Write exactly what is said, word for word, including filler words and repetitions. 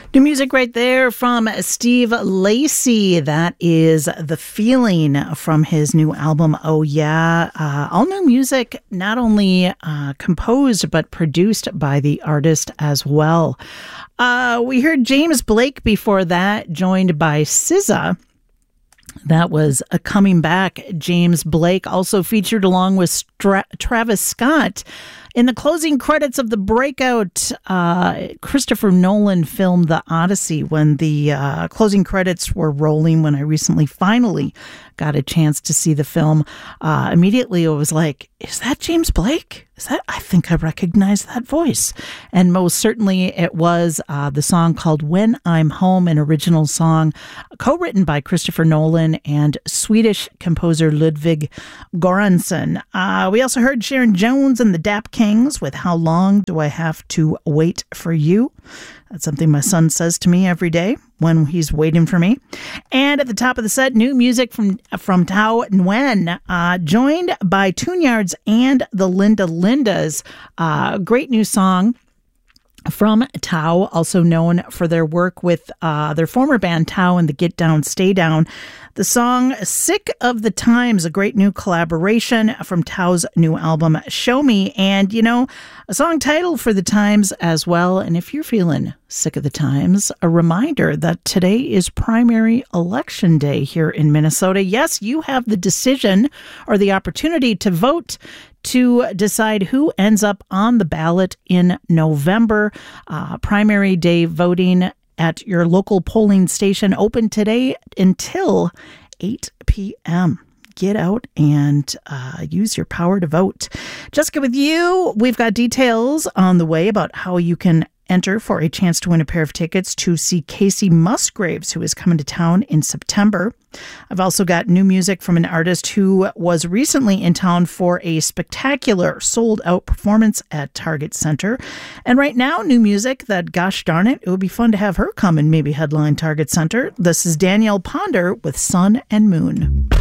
New music right there from Steve Lacy. That is The Feeling from his new album, Oh Yeah. Uh, all new music, not only uh, composed, but produced by the artist as well. Uh, we heard James Blake before that, joined by S Z A. That was a Coming Back. James Blake also featured along with Stra- Travis Scott in the closing credits of the breakout uh, Christopher Nolan film, The Odyssey. When the uh, closing credits were rolling, when I recently finally got a chance to see the film, uh, immediately I was like, is that James Blake? Is that? I think I recognize that voice. And most certainly it was uh, the song called When I'm Home, an original song co-written by Christopher Nolan and Swedish composer Ludwig Göransson. Uh, we also heard Sharon Jones and the Dap Kings with How Long Do I Have to Wait for You? That's something my son says to me every day when he's waiting for me. And at the top of the set, new music from from Tao Nguyen, uh, joined by Tune-Yards and the Linda Lindas. Uh, great new song from Tao, also known for their work with uh, their former band Tao and the Get Down, Stay Down. The song Sick of the Times, a great new collaboration from Tao's new album, Show Me. And, you know, a song title for the times as well. And if you're feeling sick of the times, a reminder that today is primary election day here in Minnesota. Yes, you have the decision or the opportunity to vote to decide who ends up on the ballot in November. Uh, primary day voting at your local polling station open today until eight p.m. Get out and uh, use your power to vote. Jessica with you. We've got details on the way about how you can enter for a chance to win a pair of tickets to see Casey Musgraves, who is coming to town in September. I've also got new music from an artist who was recently in town for a spectacular sold-out performance at Target Center. And right now, new music that, gosh darn it, it would be fun to have her come and maybe headline Target Center. This is Danielle Ponder with Sun and Moon.